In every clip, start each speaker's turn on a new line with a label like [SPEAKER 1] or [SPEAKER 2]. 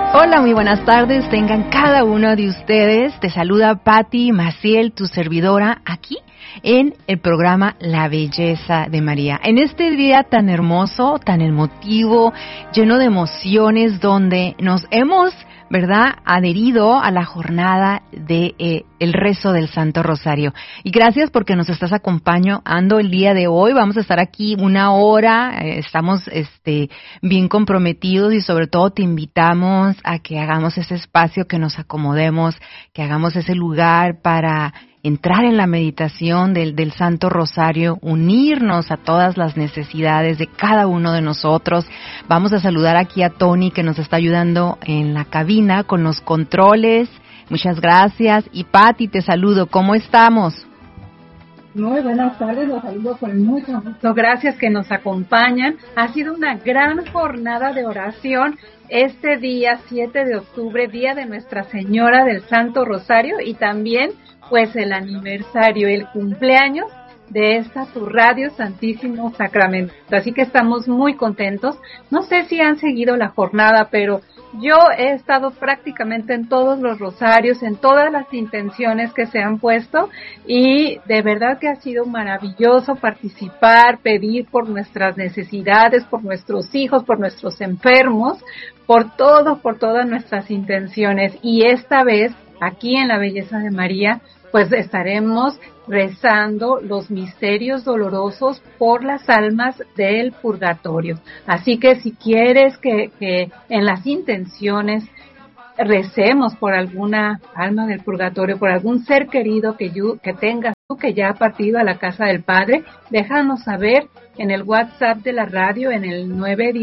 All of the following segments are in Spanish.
[SPEAKER 1] Hola, muy buenas tardes, tengan cada uno de ustedes. Te saluda Patti Maciel, tu servidora, aquí en el programa La Belleza de María. En este día tan hermoso, tan emotivo, lleno de emociones, donde nos hemos, ¿verdad?, adherido a la jornada de el rezo del Santo Rosario. Y gracias porque nos estás acompañando el día de hoy. Vamos a estar aquí una hora, estamos bien comprometidos y sobre todo te invitamos a que hagamos ese espacio, que nos acomodemos, que hagamos ese lugar para entrar en la meditación del Santo Rosario, unirnos a todas las necesidades de cada uno de nosotros. Vamos a saludar aquí a Tony, que nos está ayudando en la cabina con los controles. Muchas gracias. Y Patti, te saludo. ¿Cómo estamos?
[SPEAKER 2] Muy buenas tardes, los saludo con mucho gusto. Gracias que nos acompañan. Ha sido una gran jornada de oración este día 7 de octubre, día de Nuestra Señora del Santo Rosario, y también pues el aniversario, el cumpleaños de esta tu radio Santísimo Sacramento. Así que estamos muy contentos. No sé si han seguido la jornada, pero yo he estado prácticamente en todos los rosarios, en todas las intenciones que se han puesto, y de verdad que ha sido maravilloso participar, pedir por nuestras necesidades, por nuestros hijos, por nuestros enfermos, por todas nuestras intenciones. Y esta vez, aquí en La Belleza de María, pues estaremos rezando los misterios dolorosos por las almas del purgatorio. Así que si quieres que en las intenciones recemos por alguna alma del purgatorio, por algún ser querido que tengas tú que ya ha partido a la casa del Padre, déjanos saber en el WhatsApp de la radio en el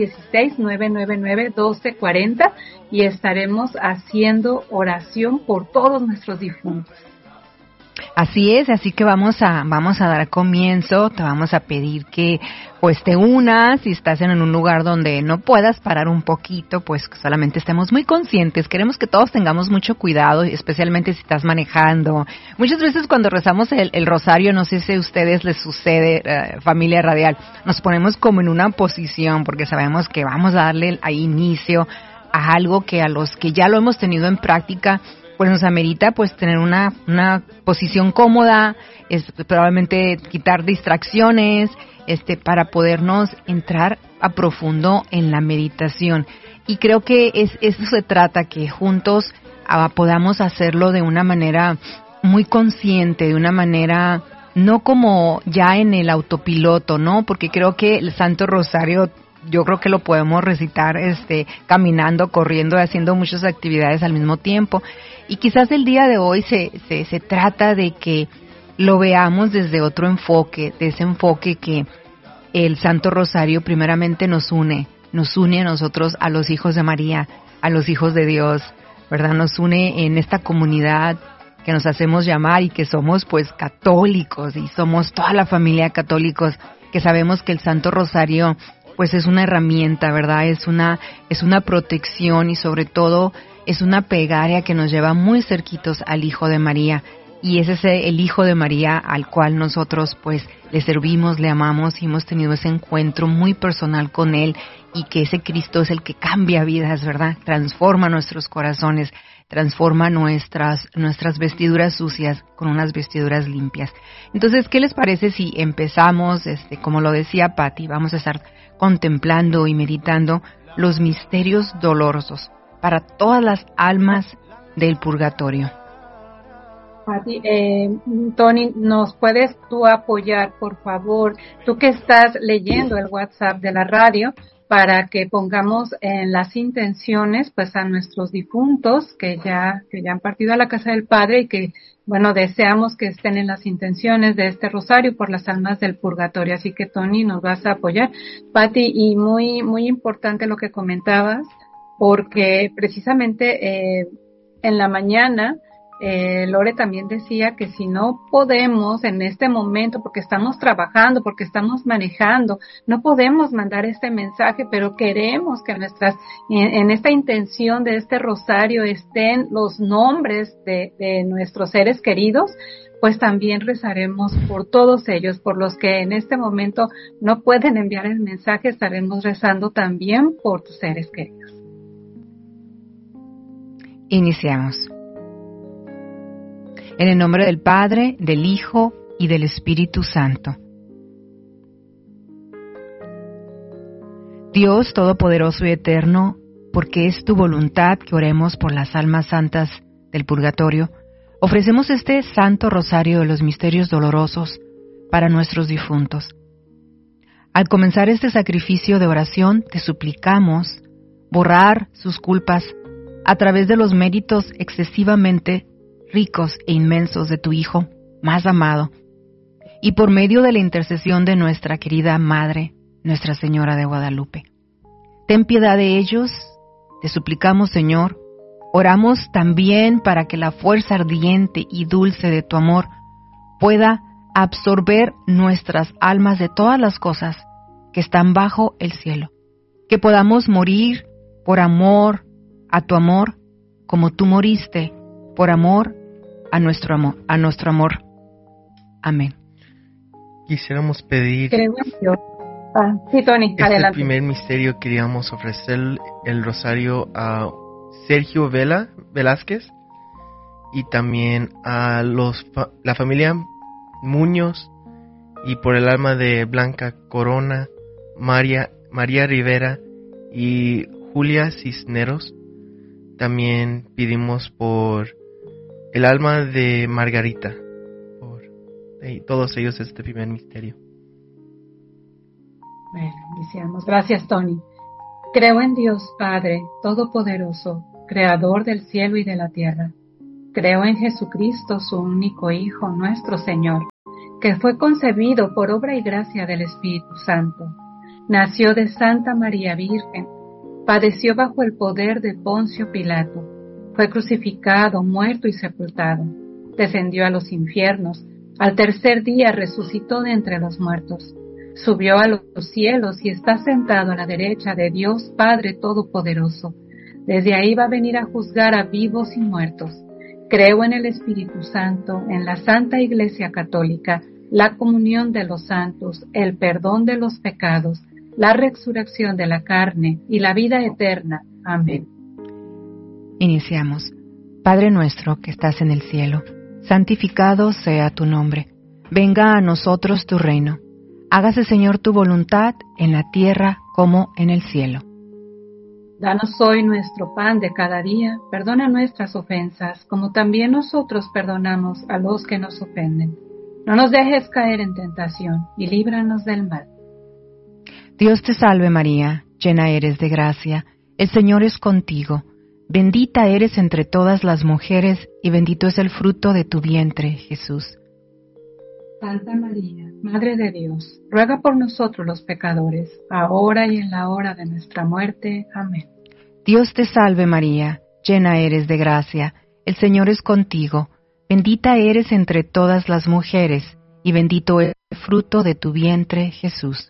[SPEAKER 2] 916-999-1240 y estaremos haciendo oración por todos nuestros difuntos.
[SPEAKER 1] Así es, así que vamos a dar comienzo. Te vamos a pedir que pues te unas. Si estás en un lugar donde no puedas parar un poquito, pues solamente estemos muy conscientes. Queremos que todos tengamos mucho cuidado, especialmente si estás manejando. Muchas veces cuando rezamos el rosario, no sé si a ustedes les sucede, familia radial, nos ponemos como en una posición porque sabemos que vamos a darle ahí inicio a algo que a los que ya lo hemos tenido en práctica, pues nos amerita pues tener una posición cómoda, probablemente quitar distracciones, para podernos entrar a profundo en la meditación. Y creo que eso se trata, que juntos podamos hacerlo de una manera muy consciente, de una manera no como ya en el autopiloto, ¿no? Porque creo que el Santo Rosario, yo creo que lo podemos recitar caminando, corriendo, haciendo muchas actividades al mismo tiempo. Y quizás el día de hoy se trata de que lo veamos desde otro enfoque, de ese enfoque que el Santo Rosario primeramente nos une a nosotros, a los hijos de María, a los hijos de Dios, ¿verdad? Nos une en esta comunidad que nos hacemos llamar y que somos pues católicos, y somos toda la familia católicos, que sabemos que el Santo Rosario pues es una herramienta, ¿verdad? Es una protección, y sobre todo es una plegaria que nos lleva muy cerquitos al Hijo de María. Y es el Hijo de María al cual nosotros pues le servimos, le amamos, y hemos tenido ese encuentro muy personal con Él, y que ese Cristo es el que cambia vidas, ¿verdad? Transforma nuestros corazones, transforma nuestras vestiduras sucias con unas vestiduras limpias. Entonces, ¿qué les parece si empezamos, como lo decía Patti, vamos a estar contemplando y meditando los misterios dolorosos para todas las almas del purgatorio?
[SPEAKER 2] Patti, Tony, ¿nos puedes tú apoyar, por favor? Tú que estás leyendo el WhatsApp de la radio, para que pongamos en las intenciones pues a nuestros difuntos que ya han partido a la casa del Padre, y que bueno, deseamos que estén en las intenciones de este rosario por las almas del purgatorio. Así que Tony, nos vas a apoyar. Patti, y muy muy importante lo que comentabas, porque precisamente en la mañana Lore también decía que si no podemos en este momento, porque estamos trabajando, porque estamos manejando, no podemos mandar este mensaje, pero queremos que en esta intención de este rosario estén los nombres de nuestros seres queridos, pues también rezaremos por todos ellos, por los que en este momento no pueden enviar el mensaje, estaremos rezando también por tus seres queridos.
[SPEAKER 1] Iniciamos. En el nombre del Padre, del Hijo y del Espíritu Santo. Dios Todopoderoso y Eterno, porque es tu voluntad que oremos por las almas santas del purgatorio, ofrecemos este Santo Rosario de los Misterios Dolorosos para nuestros difuntos. Al comenzar este sacrificio de oración, te suplicamos borrar sus culpas a través de los méritos excesivamente ricos e inmensos de tu Hijo más amado, y por medio de la intercesión de nuestra querida Madre, Nuestra Señora de Guadalupe. Ten piedad de ellos, te suplicamos, Señor. Oramos también para que la fuerza ardiente y dulce de tu amor pueda absorber nuestras almas de todas las cosas que están bajo el cielo, que podamos morir por amor a tu amor, como tú moriste por amor a nuestro amor. Amén.
[SPEAKER 3] Quisiéramos pedir
[SPEAKER 2] Creo en Dios. Sí, Tony, adelante.
[SPEAKER 3] primer misterio. Queríamos ofrecer el rosario a Sergio Velázquez y también a la familia Muñoz, y por el alma de Blanca Corona, María Rivera y Julia Cisneros. También pedimos por el alma de Margarita, por todos ellos este primer misterio.
[SPEAKER 2] Bueno, iniciamos. Gracias, Tony. Creo en Dios Padre Todopoderoso, Creador del cielo y de la tierra. Creo en Jesucristo, su único Hijo, nuestro Señor, que fue concebido por obra y gracia del Espíritu Santo. Nació de Santa María Virgen, padeció bajo el poder de Poncio Pilato, fue crucificado, muerto y sepultado, descendió a los infiernos, al tercer día resucitó de entre los muertos, subió a los cielos y está sentado a la derecha de Dios Padre Todopoderoso. Desde ahí va a venir a juzgar a vivos y muertos. Creo en el Espíritu Santo, en la Santa Iglesia Católica, la comunión de los santos, el perdón de los pecados, la resurrección de la carne y la vida eterna. Amén.
[SPEAKER 1] Iniciamos. Padre nuestro que estás en el cielo, santificado sea tu nombre. Venga a nosotros tu reino. Hágase, Señor, tu voluntad en la tierra como en el cielo.
[SPEAKER 2] Danos hoy nuestro pan de cada día, perdona nuestras ofensas, como también nosotros perdonamos a los que nos ofenden. No nos dejes caer en tentación, y líbranos del mal.
[SPEAKER 1] Dios te salve María, llena eres de gracia, el Señor es contigo. Bendita eres entre todas las mujeres, y bendito es el fruto de tu vientre, Jesús.
[SPEAKER 2] Santa María, Madre de Dios, ruega por nosotros los pecadores, ahora y en la hora de nuestra muerte. Amén.
[SPEAKER 1] Dios te salve María, llena eres de gracia, el Señor es contigo. Bendita eres entre todas las mujeres, y bendito es el fruto de tu vientre, Jesús.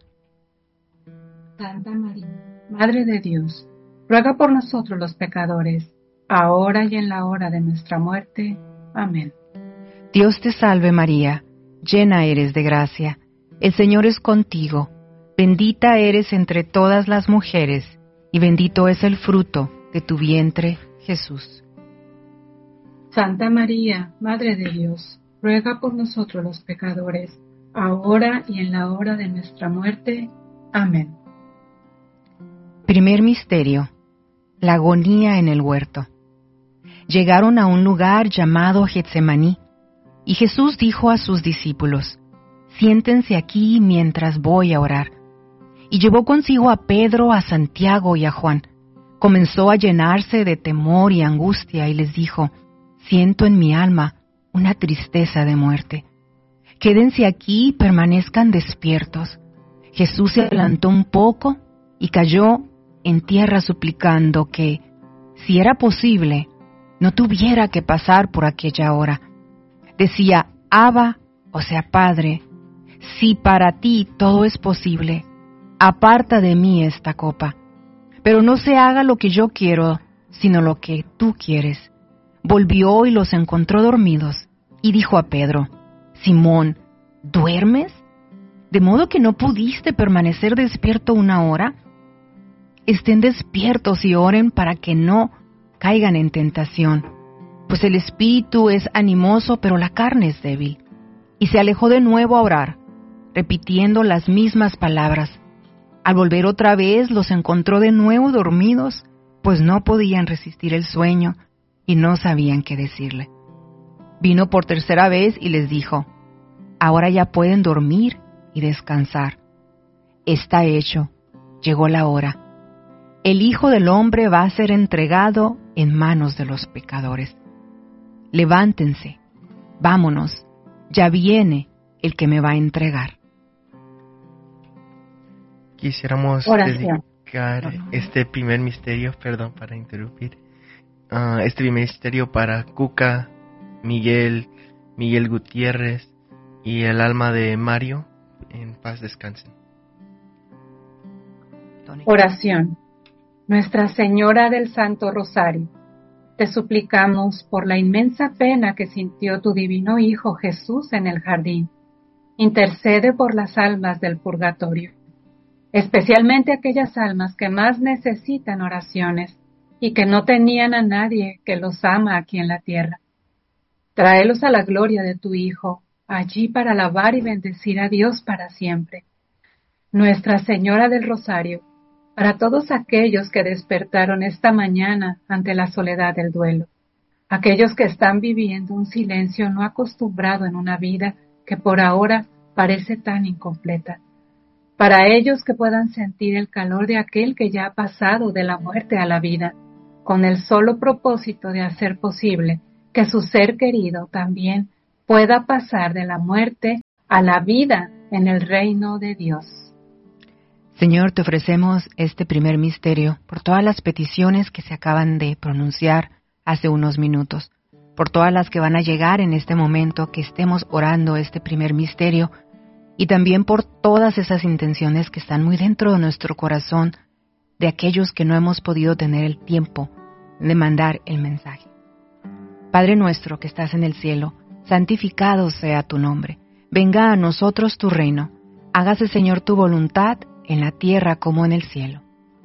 [SPEAKER 2] Santa María, Madre de Dios, ruega por nosotros los pecadores, ahora y en la hora de nuestra muerte. Amén.
[SPEAKER 1] Dios te salve María, llena eres de gracia, el Señor es contigo. Bendita eres entre todas las mujeres, y bendito es el fruto de tu vientre, Jesús.
[SPEAKER 2] Santa María, Madre de Dios, ruega por nosotros los pecadores, ahora y en la hora de nuestra muerte. Amén.
[SPEAKER 1] Primer misterio. La agonía en el huerto. Llegaron a un lugar llamado Getsemaní, y Jesús dijo a sus discípulos: siéntense aquí mientras voy a orar. Y llevó consigo a Pedro, a Santiago y a Juan. Comenzó a llenarse de temor y angustia y les dijo: siento en mi alma una tristeza de muerte. Quédense aquí y permanezcan despiertos. Jesús se adelantó un poco y cayó en tierra suplicando que, si era posible, no tuviera que pasar por aquella hora. Decía: Abba, o sea, Padre, si para ti todo es posible, aparta de mí esta copa. Pero no se haga lo que yo quiero, sino lo que tú quieres. Volvió y los encontró dormidos, y dijo a Pedro: Simón, ¿duermes? ¿De modo que no pudiste permanecer despierto una hora? Estén despiertos y oren para que no caigan en tentación, pues el espíritu es animoso, pero la carne es débil. Y se alejó de nuevo a orar, repitiendo las mismas palabras. Al volver otra vez, los encontró de nuevo dormidos, pues no podían resistir el sueño y no sabían qué decirle. Vino por tercera vez y les dijo: ahora ya pueden dormir y descansar. Está hecho, llegó la hora. El Hijo del Hombre va a ser entregado en manos de los pecadores. Levántense, vámonos, ya viene el que me va a entregar.
[SPEAKER 3] Quisiéramos dedicar este primer misterio, perdón para interrumpir, este primer misterio para Cuca, Miguel Gutiérrez y el alma de Mario. En paz descansen.
[SPEAKER 2] Oración. Nuestra Señora del Santo Rosario, te suplicamos por la inmensa pena que sintió tu divino Hijo Jesús en el jardín. Intercede por las almas del purgatorio, especialmente aquellas almas que más necesitan oraciones y que no tenían a nadie que los ama aquí en la tierra. Tráelos a la gloria de tu Hijo, allí para alabar y bendecir a Dios para siempre. Nuestra Señora del Rosario, para todos aquellos que despertaron esta mañana ante la soledad del duelo, aquellos que están viviendo un silencio no acostumbrado en una vida que por ahora parece tan incompleta, para ellos que puedan sentir el calor de aquel que ya ha pasado de la muerte a la vida, con el solo propósito de hacer posible que su ser querido también pueda pasar de la muerte a la vida en el reino de Dios.
[SPEAKER 1] Señor, te ofrecemos este primer misterio por todas las peticiones que se acaban de pronunciar hace unos minutos, por todas las que van a llegar en este momento que estemos orando este primer misterio, y también por todas esas intenciones que están muy dentro de nuestro corazón, de aquellos que no hemos podido tener el tiempo de mandar el mensaje. Padre nuestro que estás en el cielo, santificado sea tu nombre. Venga a nosotros tu reino. Hágase, Señor, tu voluntad en la tierra como en el cielo.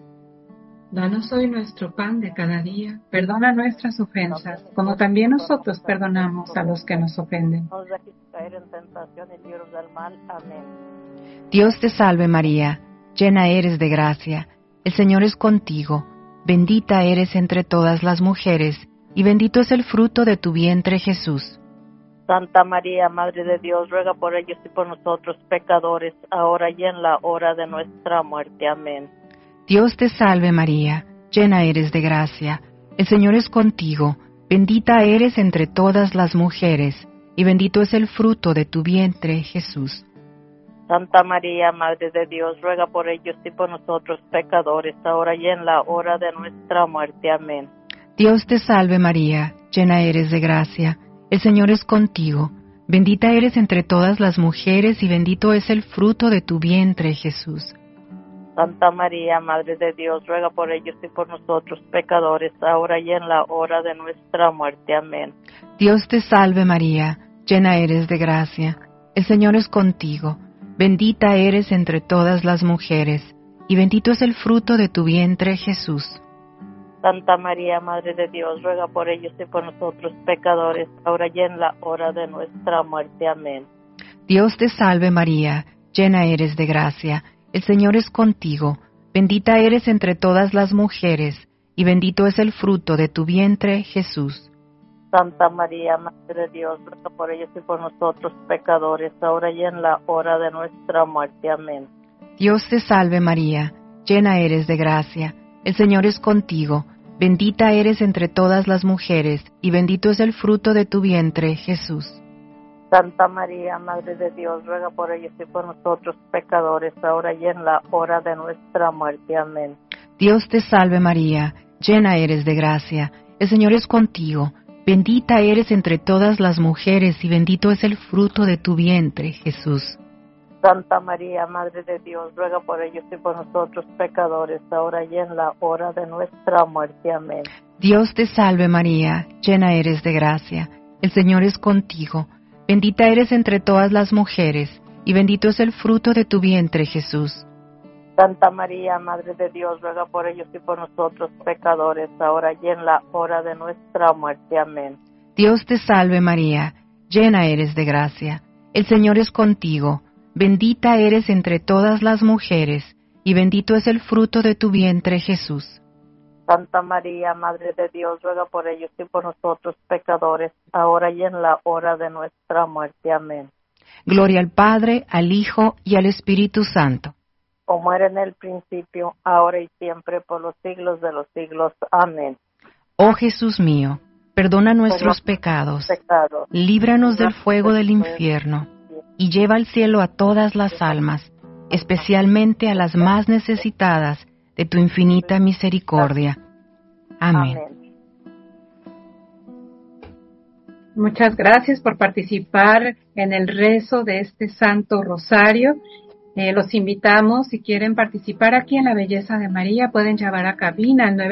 [SPEAKER 2] Danos hoy nuestro pan de cada día. Perdona nuestras ofensas, como también nosotros perdonamos a los que nos ofenden.
[SPEAKER 4] No nos dejes caer en tentación y líbranos del mal. Amén.
[SPEAKER 1] Dios te salve María, llena eres de gracia. El Señor es contigo. Bendita eres entre todas las mujeres, y bendito es el fruto de tu vientre, Jesús.
[SPEAKER 4] Santa María, Madre de Dios, ruega por ellos y por nosotros pecadores, ahora y en la hora de nuestra muerte. Amén.
[SPEAKER 1] Dios te salve María, llena eres de gracia. El Señor es contigo. Bendita eres entre todas las mujeres, y bendito es el fruto de tu vientre, Jesús.
[SPEAKER 4] Santa María, Madre de Dios, ruega por ellos y por nosotros pecadores, ahora y en la hora de nuestra muerte. Amén.
[SPEAKER 1] Dios te salve María, llena eres de gracia. El Señor es contigo. Bendita eres entre todas las mujeres, y bendito es el fruto de tu vientre, Jesús.
[SPEAKER 4] Santa María, Madre de Dios, ruega por ellos y por nosotros pecadores, ahora y en la hora de nuestra muerte. Amén.
[SPEAKER 1] Dios te salve María, llena eres de gracia. El Señor es contigo. Bendita eres entre todas las mujeres, y bendito es el fruto de tu vientre, Jesús.
[SPEAKER 4] Santa María, Madre de Dios, ruega por ellos y por nosotros pecadores, ahora y en la hora de nuestra muerte. Amén.
[SPEAKER 1] Dios te salve María, llena eres de gracia. El Señor es contigo. Bendita eres entre todas las mujeres, y bendito es el fruto de tu vientre, Jesús.
[SPEAKER 4] Santa María, Madre de Dios, ruega por ellos y por nosotros pecadores, ahora y en la hora de nuestra muerte. Amén.
[SPEAKER 1] Dios te salve María, llena eres de gracia. El Señor es contigo. Bendita eres entre todas las mujeres, y bendito es el fruto de tu vientre, Jesús.
[SPEAKER 4] Santa María, Madre de Dios, ruega por ellos y por nosotros pecadores, ahora y en la hora de nuestra muerte. Amén.
[SPEAKER 1] Dios te salve María, llena eres de gracia. El Señor es contigo. Bendita eres entre todas las mujeres, y bendito es el fruto de tu vientre, Jesús.
[SPEAKER 4] Santa María, Madre de Dios, ruega por ellos y por nosotros pecadores, ahora y en la hora de nuestra muerte. Amén.
[SPEAKER 1] Dios te salve María, llena eres de gracia. El Señor es contigo. Bendita eres entre todas las mujeres, y bendito es el fruto de tu vientre, Jesús.
[SPEAKER 4] Santa María, Madre de Dios, ruega por ellos y por nosotros pecadores, ahora y en la hora de nuestra muerte. Amén.
[SPEAKER 1] Dios te salve María, llena eres de gracia, el Señor es contigo, bendita eres entre todas las mujeres, y bendito es el fruto de tu vientre, Jesús.
[SPEAKER 4] Santa María, Madre de Dios, ruega por ellos y por nosotros pecadores, ahora y en la hora de nuestra muerte. Amén.
[SPEAKER 1] Gloria al Padre, al Hijo y al Espíritu Santo.
[SPEAKER 4] Como era en el principio, ahora y siempre, por los siglos de los siglos. Amén.
[SPEAKER 1] Oh Jesús mío, perdona nuestros pecados, líbranos del fuego del infierno, y lleva al cielo a todas las almas, especialmente a las más necesitadas de tu infinita misericordia. Amén.
[SPEAKER 2] Muchas gracias por participar en el rezo de este Santo Rosario. Los invitamos, si quieren participar aquí en La Belleza de María, pueden llamar a cabina al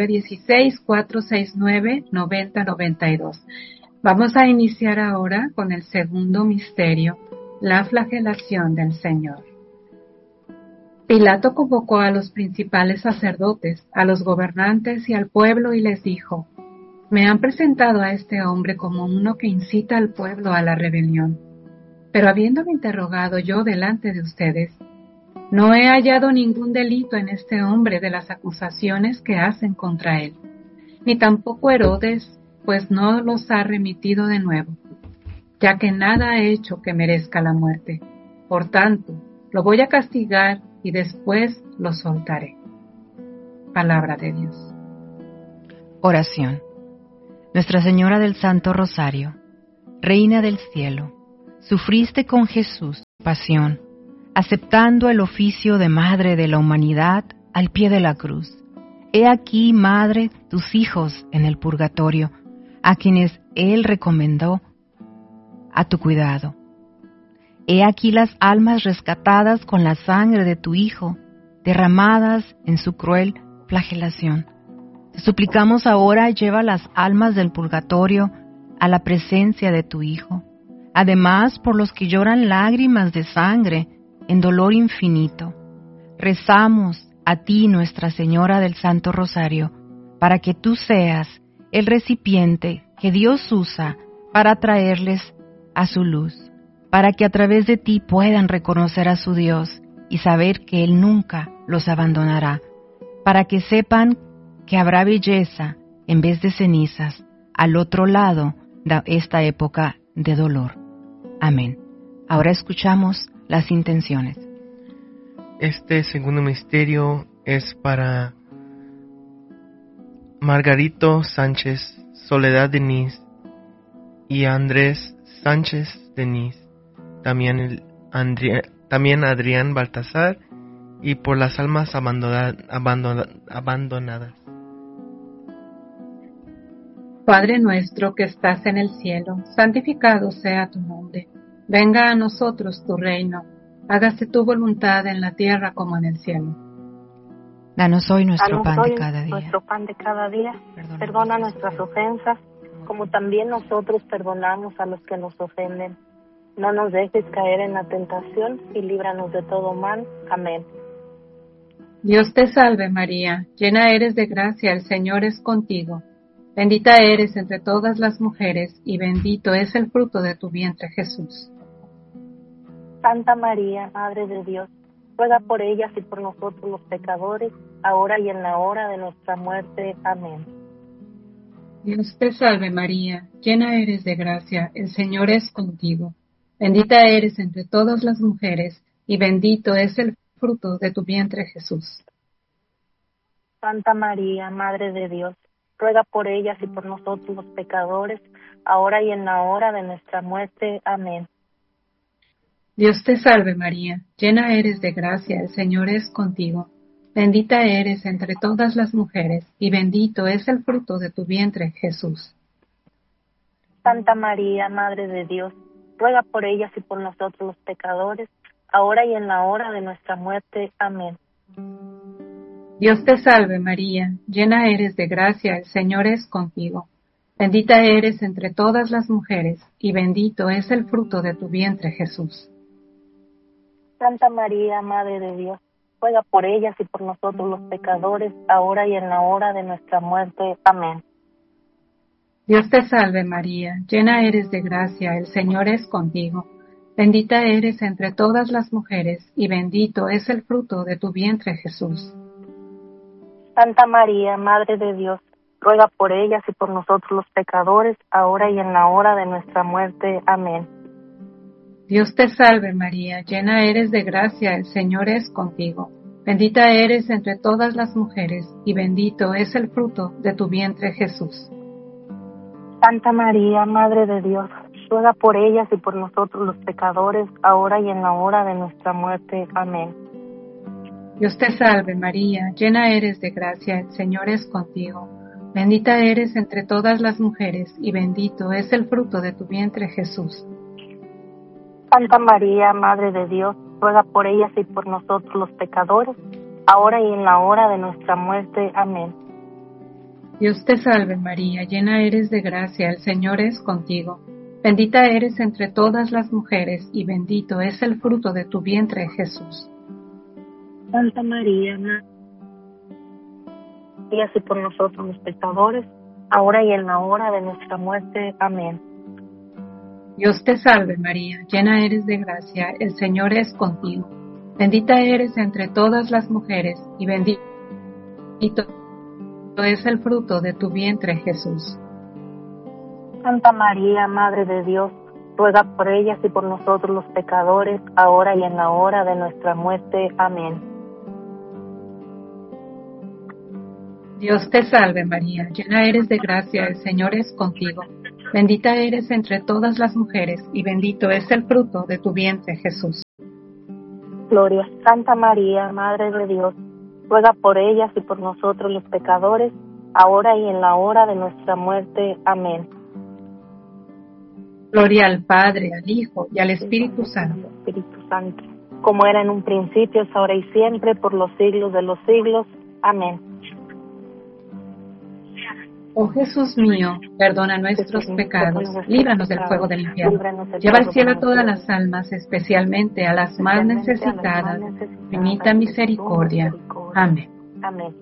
[SPEAKER 2] 916-469-9092. Vamos a iniciar ahora con el segundo misterio, la flagelación del Señor. Pilato convocó a los principales sacerdotes, a los gobernantes y al pueblo y les dijo: me han presentado a este hombre como uno que incita al pueblo a la rebelión. Pero habiéndome interrogado yo delante de ustedes, no he hallado ningún delito en este hombre de las acusaciones que hacen contra él, ni tampoco Herodes, pues no los ha remitido de nuevo, ya que nada ha hecho que merezca la muerte. Por tanto, lo voy a castigar y después lo soltaré. Palabra de Dios.
[SPEAKER 1] Oración. Nuestra Señora del Santo Rosario, Reina del Cielo, sufriste con Jesús pasión, aceptando el oficio de Madre de la humanidad al pie de la cruz. He aquí, Madre, tus hijos en el purgatorio, a quienes Él recomendó a tu cuidado. He aquí las almas rescatadas con la sangre de tu Hijo, derramadas en su cruel flagelación. Te suplicamos ahora, lleva las almas del purgatorio a la presencia de tu Hijo. Además, por los que lloran lágrimas de sangre en dolor infinito, rezamos a ti, Nuestra Señora del Santo Rosario, para que tú seas el recipiente que Dios usa para traerles a su luz, para que a través de ti puedan reconocer a su Dios y saber que Él nunca los abandonará, para que sepan que habrá belleza en vez de cenizas al otro lado de esta época de dolor. Amén. Ahora escuchamos las intenciones.
[SPEAKER 3] Este segundo misterio es para Margarito Sánchez, Soledad Denise y Andrés Sánchez Denise, también Adrián Baltasar, y por las almas abandonadas.
[SPEAKER 2] Padre nuestro que estás en el cielo, santificado sea tu nombre. Venga a nosotros tu reino. Hágase tu voluntad en la tierra como en el cielo.
[SPEAKER 1] Danos hoy nuestro pan de cada día.
[SPEAKER 5] Perdona nuestras ofensas, como también nosotros perdonamos a los que nos ofenden. No nos dejes caer en la tentación y líbranos de todo mal. Amén.
[SPEAKER 2] Dios te salve María, llena eres de gracia, el Señor es contigo. Bendita eres entre todas las mujeres, y bendito es el fruto de tu vientre, Jesús.
[SPEAKER 5] Santa María, Madre de Dios, ruega por ellas y por nosotros los pecadores, ahora y en la hora de nuestra muerte. Amén.
[SPEAKER 2] Dios te salve María, llena eres de gracia, el Señor es contigo. Bendita eres entre todas las mujeres, y bendito es el fruto de tu vientre, Jesús.
[SPEAKER 5] Santa María, Madre de Dios, ruega por ellas y por nosotros los pecadores, ahora y en la hora de nuestra muerte. Amén.
[SPEAKER 2] Dios te salve María, llena eres de gracia, el Señor es contigo. Bendita eres entre todas las mujeres, y bendito es el fruto de tu vientre, Jesús.
[SPEAKER 5] Santa María, Madre de Dios, ruega por ellas y por nosotros los pecadores, ahora y en la hora de nuestra muerte. Amén.
[SPEAKER 2] Dios te salve María, llena eres de gracia, el Señor es contigo. Bendita eres entre todas las mujeres, y bendito es el fruto de tu vientre, Jesús.
[SPEAKER 5] Santa María, Madre de Dios, ruega por ellas y por nosotros los pecadores, ahora y en la hora de nuestra muerte. Amén.
[SPEAKER 2] Dios te salve María, llena eres de gracia, el Señor es contigo. Bendita eres entre todas las mujeres, y bendito es el fruto de tu vientre Jesús.
[SPEAKER 5] Santa María, Madre de Dios, ruega por ellas y por nosotros los pecadores, ahora y en la hora de nuestra muerte. Amén.
[SPEAKER 2] Dios te salve María, llena eres de gracia, el Señor es contigo. Bendita eres entre todas las mujeres, y bendito es el fruto de tu vientre Jesús.
[SPEAKER 5] Santa María, Madre de Dios, ruega por ellas y por nosotros los pecadores, ahora y en la hora de nuestra muerte. Amén.
[SPEAKER 2] Dios te salve María, llena eres de gracia, el Señor es contigo. Bendita eres entre todas las mujeres, y bendito es el fruto de tu vientre Jesús.
[SPEAKER 5] Santa María, Madre de Dios, ruega por ellas y por nosotros los pecadores, ahora y en la hora de nuestra muerte. Amén.
[SPEAKER 2] Dios te salve María, llena eres de gracia, el Señor es contigo. Bendita eres entre todas las mujeres, y bendito es el fruto de tu vientre Jesús.
[SPEAKER 5] Santa María, Madre de Dios, y por nosotros los pecadores, ahora y en la hora de nuestra muerte. Amén.
[SPEAKER 2] Dios te salve María, llena eres de gracia, el Señor es contigo. Bendita eres entre todas las mujeres, y bendito es el fruto de tu vientre Jesús.
[SPEAKER 5] Santa María, Madre de Dios, ruega por ellas y por nosotros los pecadores, ahora y en la hora de nuestra muerte. Amén.
[SPEAKER 2] Dios te salve María, llena eres de gracia, el Señor es contigo. Bendita eres entre todas las mujeres, y bendito es el fruto de tu vientre Jesús.
[SPEAKER 5] Gloria. Santa María, Madre de Dios, ruega por ellas y por nosotros los pecadores, ahora y en la hora de nuestra muerte. Amén.
[SPEAKER 2] Gloria al Padre, al Hijo y al Espíritu Santo.
[SPEAKER 5] Espíritu Santo, como era en un principio, es ahora y siempre, por los siglos de los siglos. Amén.
[SPEAKER 2] Oh Jesús mío, perdona nuestros pecados, líbranos del fuego del infierno. Lleva al cielo a todas las almas, especialmente a las más necesitadas. Infinita misericordia. Amén.
[SPEAKER 5] Amén.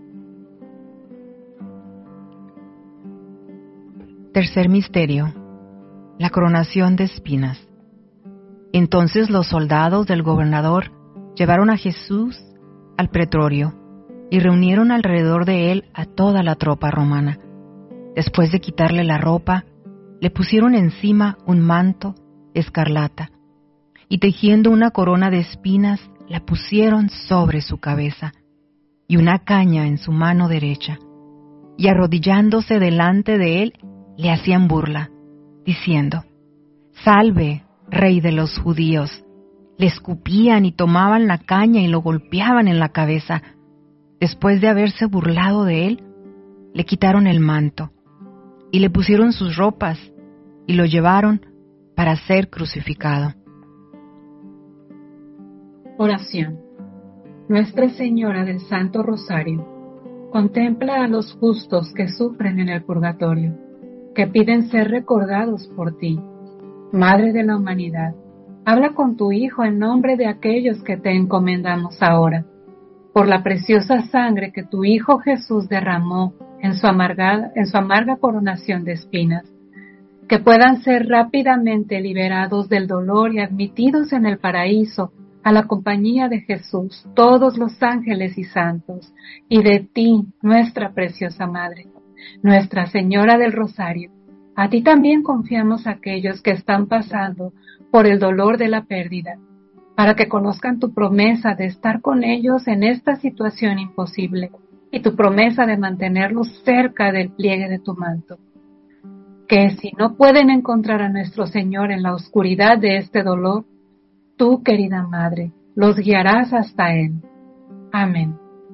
[SPEAKER 1] Tercer misterio: la coronación de espinas. Entonces los soldados del gobernador llevaron a Jesús al pretorio y reunieron alrededor de él a toda la tropa romana. Después de quitarle la ropa, le pusieron encima un manto escarlata y tejiendo una corona de espinas la pusieron sobre su cabeza y una caña en su mano derecha, y arrodillándose delante de él le hacían burla, diciendo: «Salve, Rey de los judíos». Le escupían y tomaban la caña y lo golpeaban en la cabeza. Después de haberse burlado de él, le quitaron el manto y le pusieron sus ropas y lo llevaron para ser crucificado.
[SPEAKER 2] Oración. Nuestra Señora del Santo Rosario, contempla a los justos que sufren en el purgatorio, que piden ser recordados por ti. Madre de la humanidad, habla con tu Hijo en nombre de aquellos que te encomendamos ahora. Por la preciosa sangre que tu Hijo Jesús derramó en su amarga coronación de espinas, que puedan ser rápidamente liberados del dolor y admitidos en el paraíso a la compañía de Jesús, todos los ángeles y santos, y de ti, nuestra preciosa Madre, Nuestra Señora del Rosario. A ti también confiamos a aquellos que están pasando por el dolor de la pérdida, para que conozcan tu promesa de estar con ellos en esta situación imposible y tu promesa de mantenerlos cerca del pliegue de tu manto. Que si no pueden encontrar a nuestro Señor en la oscuridad de este dolor, tú, querida Madre, los guiarás hasta Él. Amén.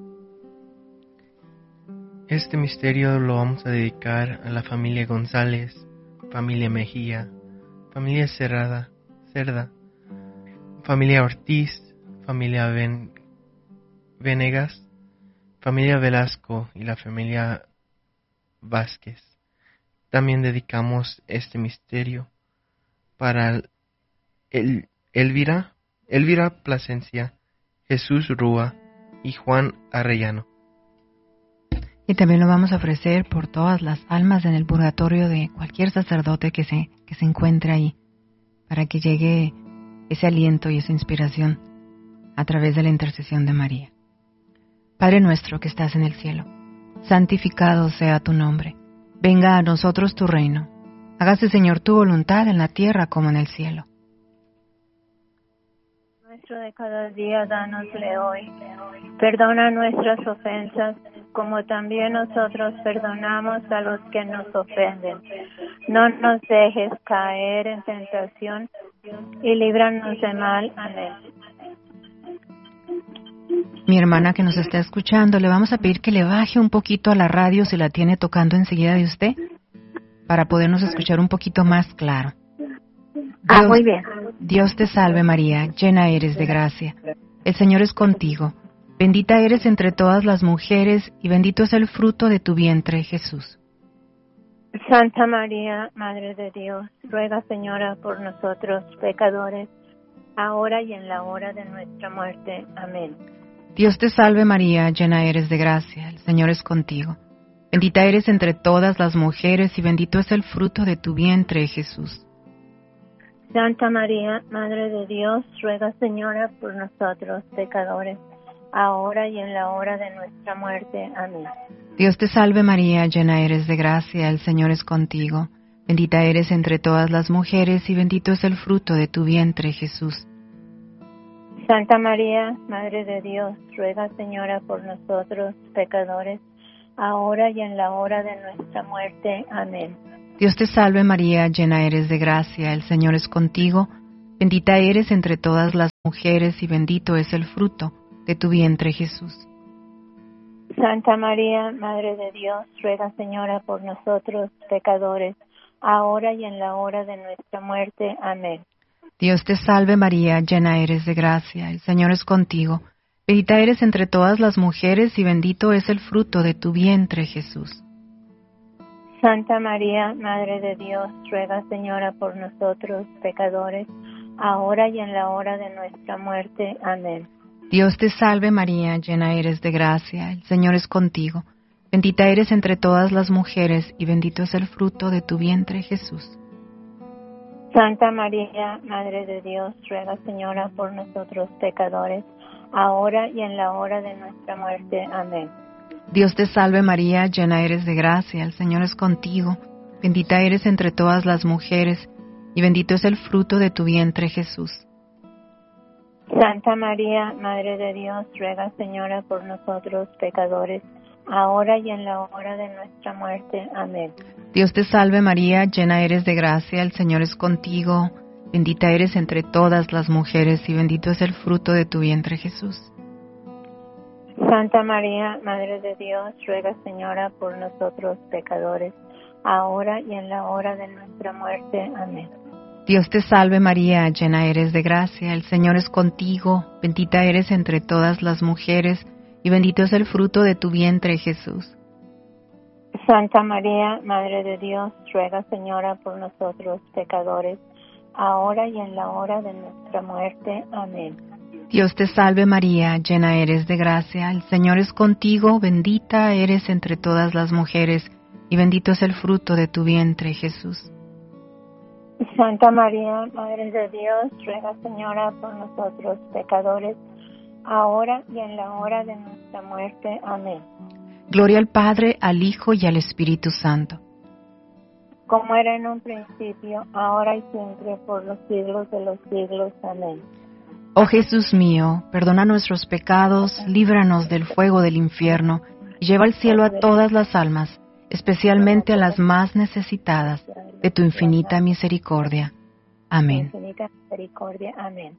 [SPEAKER 3] Este misterio lo vamos a dedicar a la familia González, familia Mejía, familia Cerda, familia Ortiz, familia Venegas, familia Velasco y la familia Vázquez. También dedicamos este misterio para Elvira Plasencia Jesús Rúa y Juan Arrellano.
[SPEAKER 1] Y también lo vamos a ofrecer por todas las almas en el purgatorio de cualquier sacerdote que se encuentre ahí, para que llegue ese aliento y esa inspiración a través de la intercesión de María. Padre nuestro que estás en el cielo, santificado sea tu nombre. Venga a nosotros tu reino. Hágase, Señor, tu voluntad en la tierra como en el cielo.
[SPEAKER 6] Nuestro de cada día, dánosle hoy. Perdona nuestras ofensas, como también nosotros perdonamos a los que nos ofenden. No nos dejes caer en tentación y líbranos del mal. Amén.
[SPEAKER 1] Mi hermana que nos está escuchando, le vamos a pedir que le baje un poquito a la radio si la tiene tocando enseguida de usted, para podernos escuchar un poquito más claro.
[SPEAKER 6] Muy bien.
[SPEAKER 1] Dios te salve María, llena eres de gracia. El Señor es contigo. Bendita eres entre todas las mujeres y bendito es el fruto de tu vientre, Jesús.
[SPEAKER 6] Santa María, Madre de Dios, ruega, Señora, por nosotros pecadores, ahora y en la hora de nuestra muerte. Amén.
[SPEAKER 1] Dios te salve María, llena eres de gracia, el Señor es contigo. Bendita eres entre todas las mujeres y bendito es el fruto de tu vientre, Jesús.
[SPEAKER 6] Santa María, Madre de Dios, ruega, Señora, por nosotros pecadores, ahora y en la hora de nuestra muerte. Amén.
[SPEAKER 1] Dios te salve María, llena eres de gracia, el Señor es contigo. Bendita eres entre todas las mujeres y bendito es el fruto de tu vientre, Jesús.
[SPEAKER 6] Santa María, Madre de Dios, ruega, Señora, por nosotros pecadores, ahora y en la hora de nuestra muerte. Amén.
[SPEAKER 1] Dios te salve María, llena eres de gracia, el Señor es contigo. Bendita eres entre todas las mujeres y bendito es el fruto de tu vientre, Jesús.
[SPEAKER 6] Santa María, Madre de Dios, ruega, Señora, por nosotros pecadores, ahora y en la hora de nuestra muerte. Amén.
[SPEAKER 1] Dios te salve María, llena eres de gracia, el Señor es contigo. Bendita eres entre todas las mujeres y bendito es el fruto de tu vientre, Jesús.
[SPEAKER 6] Santa María, Madre de Dios, ruega, Señora, por nosotros pecadores, ahora y en la hora de nuestra muerte. Amén.
[SPEAKER 1] Dios te salve María, llena eres de gracia, el Señor es contigo. Bendita eres entre todas las mujeres y bendito es el fruto de tu vientre, Jesús.
[SPEAKER 6] Santa María, Madre de Dios, ruega, Señora, por nosotros pecadores, ahora y en la hora de nuestra muerte. Amén.
[SPEAKER 1] Dios te salve María, llena eres de gracia, el Señor es contigo. Bendita eres entre todas las mujeres y bendito es el fruto de tu vientre, Jesús.
[SPEAKER 6] Santa María, Madre de Dios, ruega, Señora, por nosotros pecadores, ahora y en la hora de nuestra muerte. Amén.
[SPEAKER 1] Dios te salve María, llena eres de gracia, el Señor es contigo. Bendita eres entre todas las mujeres y bendito es el fruto de tu vientre, Jesús.
[SPEAKER 6] Santa María, Madre de Dios, ruega, Señora, por nosotros pecadores, ahora y en la hora de nuestra muerte. Amén.
[SPEAKER 1] Dios te salve María, llena eres de gracia, el Señor es contigo. Bendita eres entre todas las mujeres y bendito es el fruto de tu vientre, Jesús.
[SPEAKER 6] Santa María, Madre de Dios, ruega, Señora, por nosotros pecadores, ahora y en la hora de nuestra muerte. Amén.
[SPEAKER 1] Dios te salve María, llena eres de gracia, el Señor es contigo, bendita eres entre todas las mujeres, y bendito es el fruto de tu vientre, Jesús.
[SPEAKER 6] Santa María, Madre de Dios, ruega, Señora, por nosotros pecadores, ahora y en la hora de nuestra muerte. Amén.
[SPEAKER 1] Gloria al Padre, al Hijo y al Espíritu Santo.
[SPEAKER 6] Como era en un principio, ahora y siempre, por los siglos de los siglos. Amén.
[SPEAKER 1] Oh Jesús mío, perdona nuestros pecados, líbranos del fuego del infierno, y lleva al cielo a todas las almas, especialmente a las más necesitadas de tu infinita misericordia. Amén.
[SPEAKER 6] Infinita misericordia. Amén.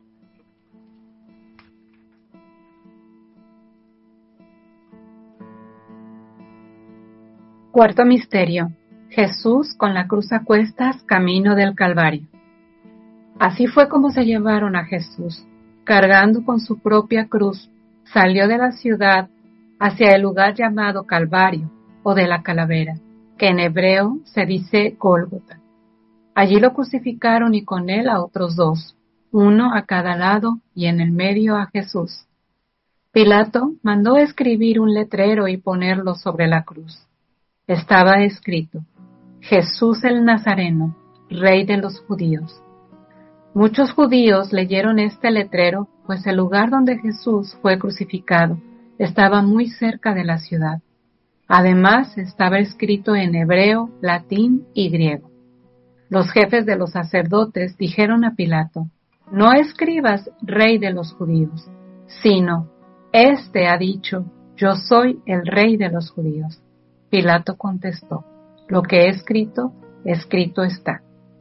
[SPEAKER 2] Cuarto misterio. Jesús con la cruz a cuestas, camino del Calvario. Así fue como se llevaron a Jesús. Cargando con su propia cruz, salió de la ciudad hacia el lugar llamado Calvario, o de la calavera, que en hebreo se dice Gólgota. Allí lo crucificaron y con él a otros dos, uno a cada lado y en el medio a Jesús. Pilato mandó escribir un letrero y ponerlo sobre la cruz. Estaba escrito: Jesús el Nazareno, Rey de los Judíos. Muchos judíos leyeron este letrero, pues el lugar donde Jesús fue crucificado estaba muy cerca de la ciudad. Además, estaba escrito en hebreo, latín y griego. Los jefes de los sacerdotes dijeron a Pilato: no escribas Rey de los Judíos, sino: Este ha dicho: yo soy el Rey de los Judíos. Pilato contestó: lo que he escrito, escrito está.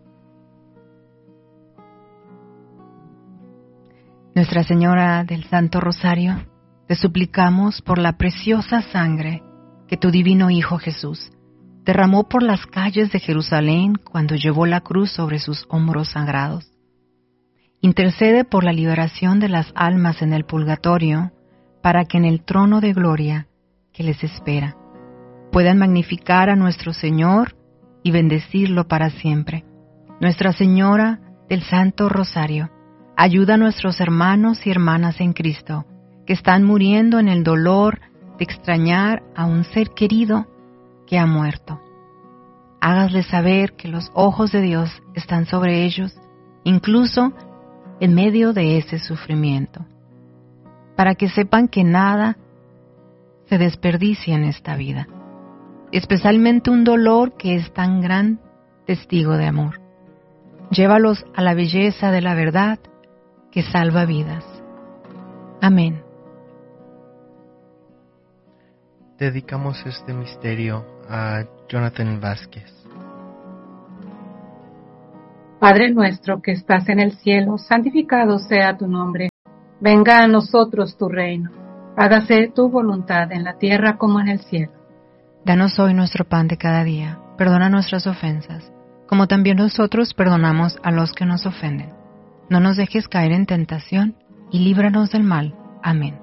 [SPEAKER 1] Nuestra Señora del Santo Rosario, te suplicamos por la preciosa sangre que tu divino Hijo Jesús derramó por las calles de Jerusalén cuando llevó la cruz sobre sus hombros sagrados. Intercede por la liberación de las almas en el purgatorio, para que en el trono de gloria que les espera puedan magnificar a nuestro Señor y bendecirlo para siempre. Nuestra Señora del Santo Rosario, ayuda a nuestros hermanos y hermanas en Cristo que están muriendo en el dolor de extrañar a un ser querido que ha muerto. Hágasles saber que los ojos de Dios están sobre ellos, incluso en medio de ese sufrimiento, para que sepan que nada se desperdicia en esta vida, especialmente un dolor que es tan gran testigo de amor. Llévalos a la belleza de la verdad que salva vidas. Amén.
[SPEAKER 3] Dedicamos este misterio a Jonathan Vázquez.
[SPEAKER 2] Padre nuestro que estás en el cielo, santificado sea tu nombre. Venga a nosotros tu reino. Hágase tu voluntad en la tierra como en el cielo.
[SPEAKER 1] Danos hoy nuestro pan de cada día. Perdona nuestras ofensas, como también nosotros perdonamos a los que nos ofenden. No nos dejes caer en tentación y líbranos del mal. Amén.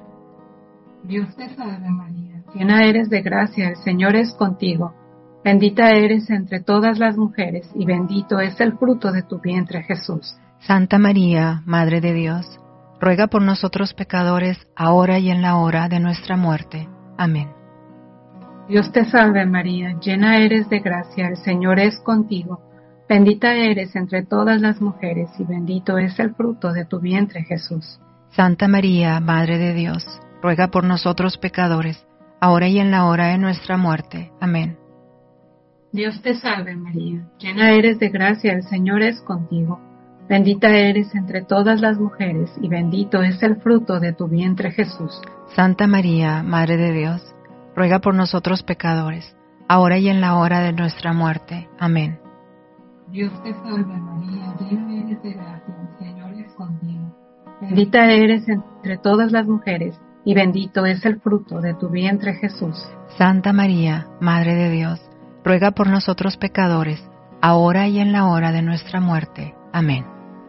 [SPEAKER 2] Dios te salve María, llena eres de gracia, el Señor es contigo. Bendita eres entre todas las mujeres y bendito es el fruto de tu vientre Jesús.
[SPEAKER 1] Santa María, Madre de Dios, ruega por nosotros pecadores, ahora y en la hora de nuestra muerte. Amén.
[SPEAKER 2] Dios te salve María, llena eres de gracia, el Señor es contigo. Bendita eres entre todas las mujeres y bendito es el fruto de tu vientre Jesús.
[SPEAKER 1] Santa María, Madre de Dios, ruega por nosotros pecadores, ahora y en la hora de nuestra muerte. Amén.
[SPEAKER 2] Dios te salve María, llena eres de gracia, el Señor es contigo. Bendita eres entre todas las mujeres y bendito es el fruto de tu vientre Jesús.
[SPEAKER 1] Santa María, Madre de Dios, ruega por nosotros pecadores, ahora y en la hora de nuestra muerte. Amén.
[SPEAKER 2] Dios te salve María, llena eres de gracia, el Señor es contigo. Bendita eres entre todas las mujeres y bendito es el fruto de tu vientre Jesús.
[SPEAKER 1] Santa María, Madre de Dios, ruega por nosotros pecadores, ahora y en la hora de nuestra muerte. Amén.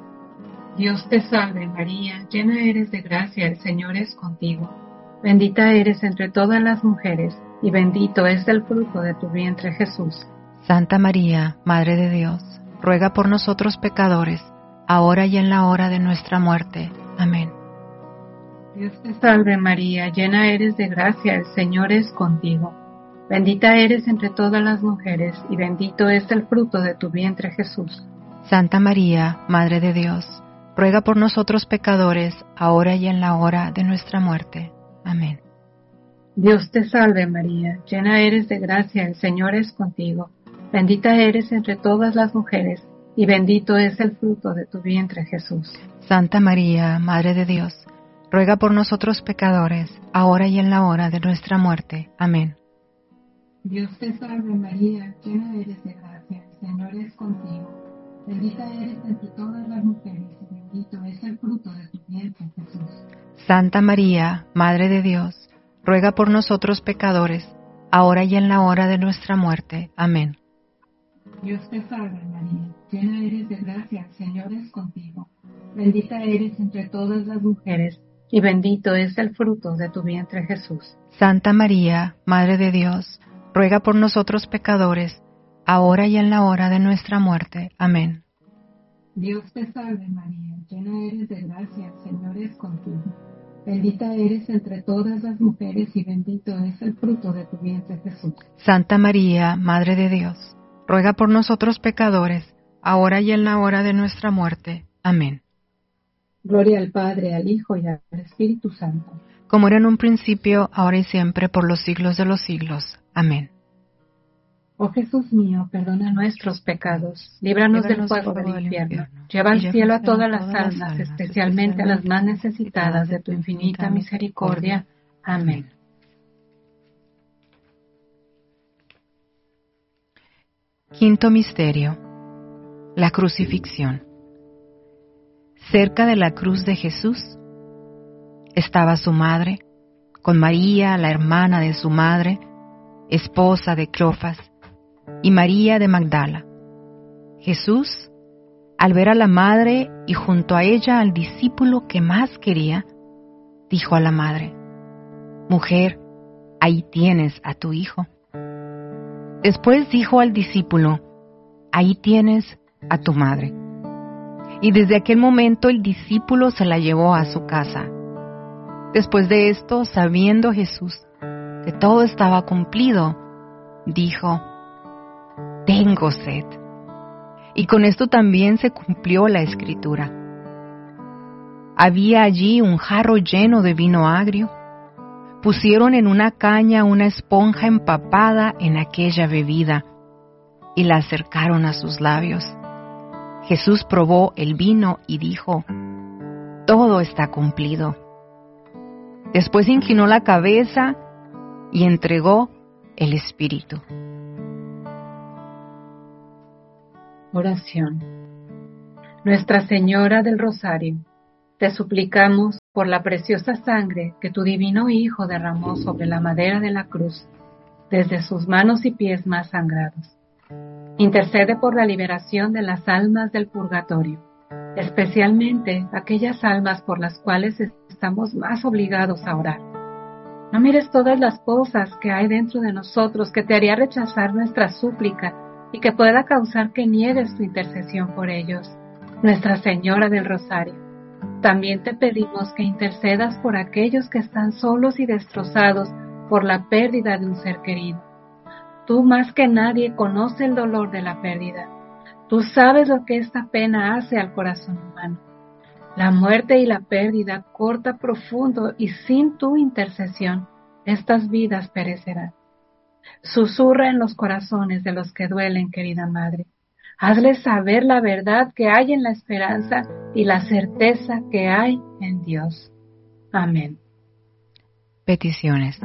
[SPEAKER 2] Dios te salve María, llena eres de gracia, el Señor es contigo. Bendita eres entre todas las mujeres y bendito es el fruto de tu vientre Jesús.
[SPEAKER 1] Santa María, Madre de Dios, ruega por nosotros pecadores, ahora y en la hora de nuestra muerte. Amén.
[SPEAKER 2] Dios te salve María, llena eres de gracia, el Señor es contigo. Bendita eres entre todas las mujeres y bendito es el fruto de tu vientre Jesús.
[SPEAKER 1] Santa María, Madre de Dios, ruega por nosotros pecadores, ahora y en la hora de nuestra muerte. Amén.
[SPEAKER 2] Dios te salve María, llena eres de gracia, el Señor es contigo. Bendita eres entre todas las mujeres y bendito es el fruto de tu vientre Jesús.
[SPEAKER 1] Santa María, Madre de Dios, ruega por nosotros pecadores, ahora y en la hora de nuestra muerte. Amén.
[SPEAKER 2] Dios te salve María, llena eres de gracia, el Señor es contigo. Bendita eres entre todas las mujeres y bendito es el fruto de tu vientre Jesús.
[SPEAKER 1] Santa María, Madre de Dios, ruega por nosotros pecadores, ahora y en la hora de nuestra muerte. Amén.
[SPEAKER 2] Dios te salve María, llena eres de gracia, el Señor es contigo. Bendita eres entre todas las mujeres y bendito es el fruto de tu vientre Jesús.
[SPEAKER 1] Santa María, Madre de Dios, ruega por nosotros pecadores, ahora y en la hora de nuestra muerte. Amén.
[SPEAKER 2] Dios te salve María, llena eres de gracia, el Señor es contigo. Bendita eres entre todas las mujeres y bendito es el fruto de tu vientre, Jesús.
[SPEAKER 1] Santa María, Madre de Dios, ruega por nosotros pecadores, ahora y en la hora de nuestra muerte. Amén.
[SPEAKER 2] Gloria al Padre, al Hijo y al Espíritu Santo.
[SPEAKER 1] Como era en un principio, ahora y siempre, por los siglos de los siglos. Amén.
[SPEAKER 2] Oh Jesús mío, perdona nuestros pecados, líbranos del fuego del infierno, lleva al cielo a todas las almas, especialmente a las más necesitadas de tu infinita misericordia. Amén.
[SPEAKER 1] Quinto misterio: la crucifixión. Cerca de la cruz de Jesús estaba su madre, con María, la hermana de su madre, esposa de Cleofas, y María de Magdala. Jesús, al ver a la madre y junto a ella al discípulo que más quería, dijo a la madre: «Mujer, ahí tienes a tu hijo». Después dijo al discípulo: «Ahí tienes a tu madre». Y desde aquel momento el discípulo se la llevó a su casa. Después de esto, sabiendo Jesús que todo estaba cumplido, dijo: «Tengo sed». Y con esto también se cumplió la Escritura. Había allí un jarro lleno de vino agrio. Pusieron en una caña una esponja empapada en aquella bebida y la acercaron a sus labios. Jesús probó el vino y dijo: «Todo está cumplido». Después inclinó la cabeza y entregó el Espíritu.
[SPEAKER 2] Oración. Nuestra Señora del Rosario, te suplicamos por la preciosa sangre que tu divino Hijo derramó sobre la madera de la cruz, desde sus manos y pies más sangrados. Intercede por la liberación de las almas del purgatorio, especialmente aquellas almas por las cuales estamos más obligados a orar. No mires todas las cosas que hay dentro de nosotros que te haría rechazar nuestra súplica y que pueda causar que niegues tu intercesión por ellos. Nuestra Señora del Rosario, también te pedimos que intercedas por aquellos que están solos y destrozados por la pérdida de un ser querido. Tú más que nadie conoces el dolor de la pérdida. Tú sabes lo que esta pena hace al corazón humano. La muerte y la pérdida corta profundo y sin tu intercesión, estas vidas perecerán. Susurra en los corazones de los que duelen, querida Madre. Hazles saber la verdad que hay en la esperanza y la certeza que hay en Dios. Amén.
[SPEAKER 1] Peticiones.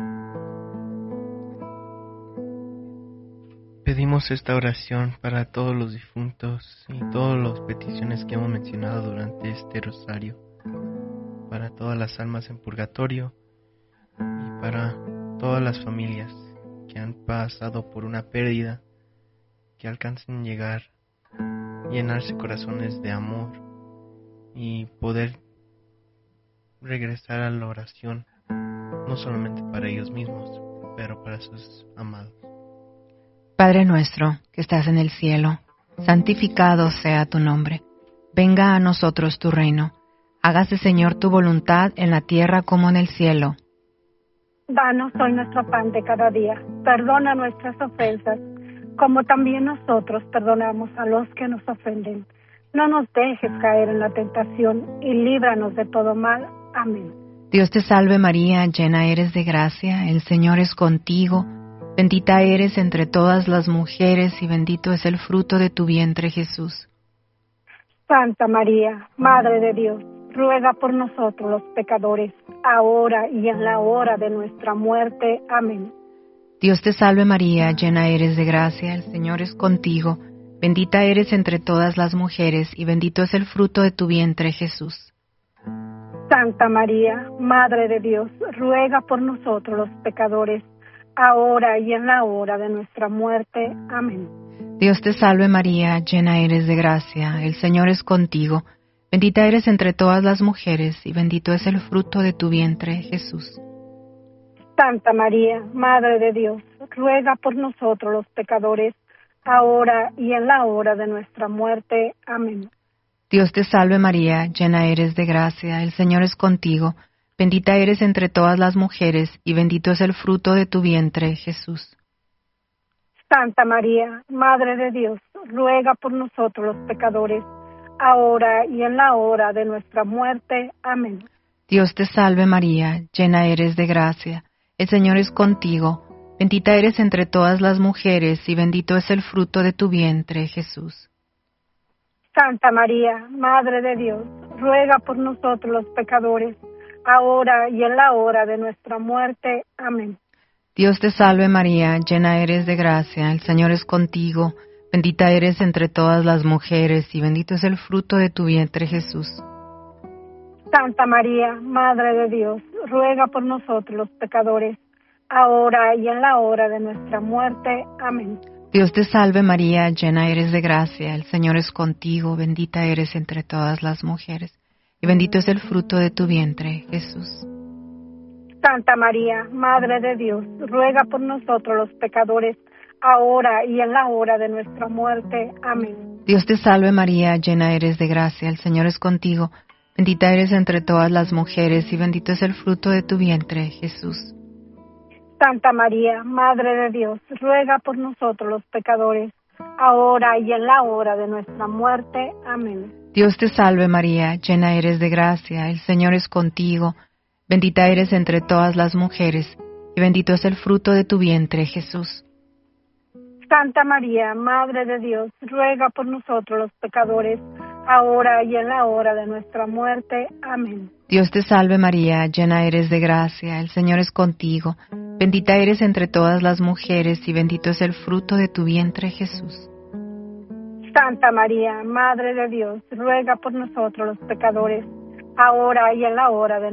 [SPEAKER 3] Pedimos esta oración para todos los difuntos y todas las peticiones que hemos mencionado durante este rosario, para todas las almas en purgatorio y para todas las familias que han pasado por una pérdida, que alcancen llegar, llenarse corazones de amor y poder regresar a la oración, no solamente para ellos mismos, pero para sus amados.
[SPEAKER 1] Padre nuestro, que estás en el cielo, santificado sea tu nombre. Venga a nosotros tu reino. Hágase, Señor, tu voluntad en la tierra como en el cielo.
[SPEAKER 5] Danos hoy nuestro pan de cada día. Perdona nuestras ofensas, como también nosotros perdonamos a los que nos ofenden. No nos dejes caer en la tentación y líbranos de todo mal. Amén.
[SPEAKER 1] Dios te salve María, llena eres de gracia, el Señor es contigo. Bendita eres entre todas las mujeres y bendito es el fruto de tu vientre, Jesús.
[SPEAKER 5] Santa María, Madre de Dios, ruega por nosotros los pecadores, ahora y en la hora de nuestra muerte. Amén.
[SPEAKER 1] Dios te salve María, llena eres de gracia, el Señor es contigo. Bendita eres entre todas las mujeres y bendito es el fruto de tu vientre, Jesús.
[SPEAKER 5] Santa María, Madre de Dios, ruega por nosotros los pecadores, ahora y en la hora de nuestra muerte. Amén.
[SPEAKER 1] Dios te salve María, llena eres de gracia, el Señor es contigo. Bendita eres entre todas las mujeres y bendito es el fruto de tu vientre, Jesús.
[SPEAKER 5] Santa María, Madre de Dios, ruega por nosotros los pecadores, ahora y en la hora de nuestra muerte. Amén.
[SPEAKER 1] Dios te salve María, llena eres de gracia, el Señor es contigo. bendita eres entre todas las mujeres, y bendito es el fruto de tu vientre, Jesús.
[SPEAKER 7] Santa María, Madre de Dios, ruega por nosotros los pecadores, ahora y en la hora de nuestra muerte. Amén.
[SPEAKER 1] Dios te salve María, llena eres de gracia, el Señor es contigo, bendita eres entre todas las mujeres, y bendito es el fruto de tu vientre, Jesús.
[SPEAKER 7] Santa María, Madre de Dios, ruega por nosotros los pecadores, ahora y en la hora de nuestra muerte. Amén.
[SPEAKER 1] Dios te salve María, llena eres de gracia, el Señor es contigo, bendita eres entre todas las mujeres, y bendito es el fruto de tu vientre, Jesús.
[SPEAKER 7] Santa María, Madre de Dios, ruega por nosotros los pecadores, ahora y en la hora de nuestra muerte. Amén.
[SPEAKER 1] Dios te salve María, llena eres de gracia, el Señor es contigo, bendita eres entre todas las mujeres, y bendito es el fruto de tu vientre, Jesús.
[SPEAKER 7] Santa María, Madre de Dios, ruega por nosotros los pecadores, ahora y en la hora de nuestra muerte. Amén.
[SPEAKER 1] Dios te salve María, llena eres de gracia, el Señor es contigo, bendita eres entre todas las mujeres, y bendito es el fruto de tu vientre, Jesús.
[SPEAKER 7] Santa María, Madre de Dios, ruega por nosotros los pecadores, ahora y en la hora de nuestra muerte. Amén.
[SPEAKER 1] Dios te salve María, llena eres de gracia, el Señor es contigo, bendita eres entre todas las mujeres, y bendito es el fruto de tu vientre, Jesús.
[SPEAKER 7] Santa María, Madre de Dios, ruega por nosotros los pecadores, ahora y en la hora de nuestra muerte. Amén.
[SPEAKER 1] Dios te salve María, llena eres de gracia, el Señor es contigo, bendita eres entre todas las mujeres, y bendito es el fruto de tu vientre, Jesús.
[SPEAKER 7] Santa María, Madre de Dios, ruega por nosotros los pecadores, ahora y en la hora de